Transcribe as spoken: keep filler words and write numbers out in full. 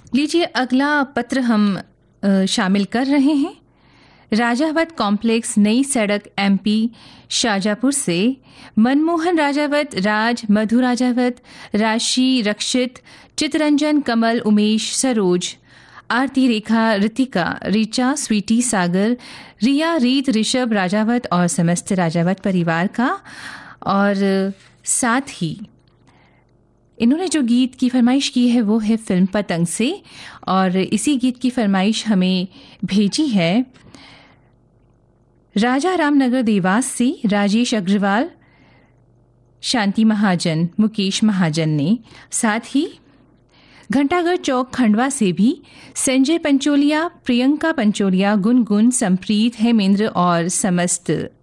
लीजिए, अगला पत्र हम अ, शामिल कर रहे हैं। राजावत कॉम्प्लेक्स, नई सड़क, एमपी, शाजापुर से मनमोहन राजावत, राज, मधु राजावत, राशि, रक्षित, चितरंजन, कमल, उमेश, सरोज, आरती, रेखा, रितिका, ऋचा, स्वीटी, सागर, रिया, रीत, ऋषभ राजावत और समस्त राजावत परिवार का। और साथ ही इन्होंने जो गीत की फरमाइश की है वो है फिल्म पतंग से, और इसी गीत की फरमाइश हमें भेजी है राजा रामनगर देवास से राजेश अग्रवाल, शांति महाजन, मुकेश महाजन ने। साथ ही घंटागढ़ चौक खंडवा से भी संजय पंचोलिया, प्रियंका पंचोलिया, गुनगुन, संप्रीत, हेमेंद्र और समस्त